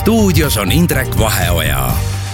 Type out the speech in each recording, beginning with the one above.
stuudios on Indrek Vaheoja.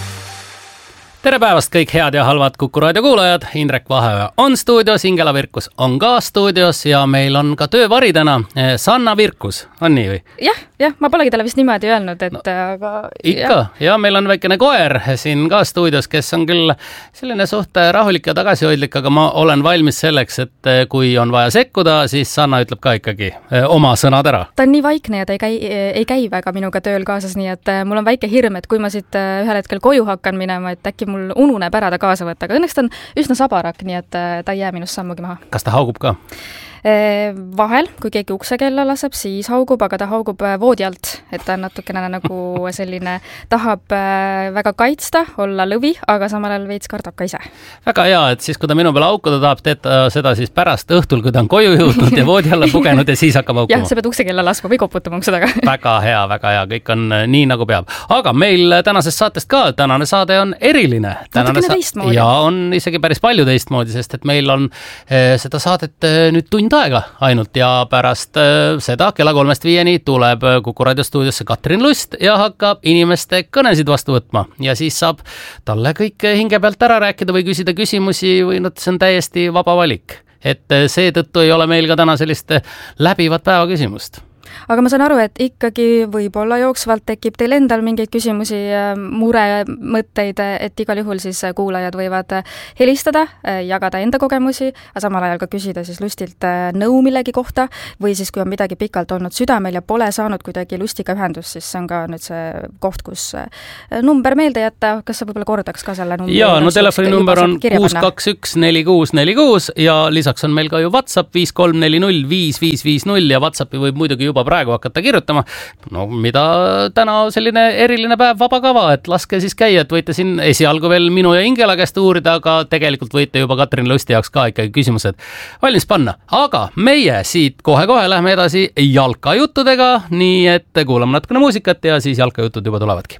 Tere päevast kõik head ja halvad Kuku raadio kuulajad. Indrek Vaheoja on stuudios, Ingela Virkus on ka stuudios ja meil on ka töövari täna. Sanna Virkus, on nii või? Jah, ma polegi talle vist niimoodi öelnud, et aga... Ikka, ja meil on väikene koer siin ka stuudios, kes on küll selline suht rahulik ja tagasihoidlik, aga ma olen valmis selleks, et kui on vaja sekkuda, siis Sanna ütleb ka ikkagi oma sõnad ära. Ta on nii vaikne ja ta ei käi väga minuga tööl kaasas, nii et mul on väike hirm, et kui ma siit ühel hetkel koju hakkan minema, et äkki mul ununeb ära ta kaasa võtta, aga õnneks ta on üsna sabarak, nii et ta ei jää minust sammugi maha. Kas ta haugub ka? Vahel, kui keegi uksekella laseb, siis haugub, aga ta haugub voodi alt, et ta on natukene nagu selline, tahab väga kaitsta, olla lõvi, aga samal ajal veits kardab ka ise. Väga hea, et siis kui ta minu peale aukuda tahab, teed seda siis pärast õhtul, kui ta on koju jõudnud ja voodi alla pugenud ja siis hakkab haukuma. Jah, sa pead uksekella laskma või koputama ukse taga. Väga hea, kõik on nii nagu peab. Aga meil tänasest saatest ka, tänane saade on eriline. Natukene teistmoodi. Ja on isegi päris palju teistmoodi, sest et meil on seda saadet nüüd tund aega ainult ja pärast seda kella 3-5 tuleb Kuku raadio stuudiosse Katrin Lust ja hakkab inimeste kõnesid vastu võtma ja siis saab talle kõik hinge pealt ära rääkida või küsida küsimusi või see on täiesti vaba valik. Et seetõttu ei ole meil ka täna sellist läbivat päeva küsimust. Aga ma saan aru, et ikkagi võib-olla jooksvalt tekib teil endal mingeid küsimusi, mure, mõtteid, et igal juhul siis kuulajad võivad helistada, jagada enda kogemusi, aga samal ajal ka küsida siis Lustilt nõu millegi kohta või siis kui on midagi pikalt olnud südamel ja pole saanud kuidagi Lustiga ühendust, siis see on ka nüüd see koht, kus number meelde jätta. Kas sa võib-olla kordaks ka selle numbri? Jaa, no telefoninumber on 621-4646 ja lisaks on meil ka ju WhatsApp 53405550 ja WhatsAppi võib muidugi juba praegu hakata kirjutama. No mida täna selline eriline päev, vaba kava, et laske siis käia, et võite siin esialgu veel minu ja Ingela käest uurida, aga tegelikult võite juba Katrin Lusti jaoks ka ikkagi küsimused valmis panna. Aga meie siit kohe-kohe lähme edasi jalkajuttudega, nii et kuulame natukene muusikat ja siis jalkajutud juba tulevadki.